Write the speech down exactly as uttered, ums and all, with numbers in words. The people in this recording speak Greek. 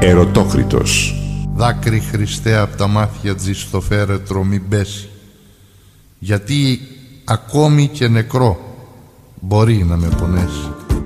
Ερωτόκριτος. Δάκρυ Χριστέ απ' τα μάτια της στο φέρετρο μην πέσει, γιατί ακόμη και νεκρό μπορεί να με πονέσει.